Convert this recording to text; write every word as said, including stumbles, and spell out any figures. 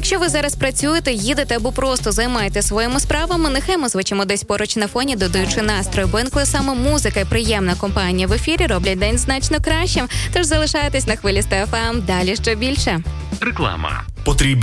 Якщо ви зараз працюєте, їдете або просто займаєтесь своїми справами, нехай ми звучимо десь поруч на фоні, додаючи настрою, бо інколи саме музика і приємна компанія в ефірі роблять день значно кращим. Тож залишайтесь на хвилі Ст Ф М, далі ще більше. Реклама. Потрібні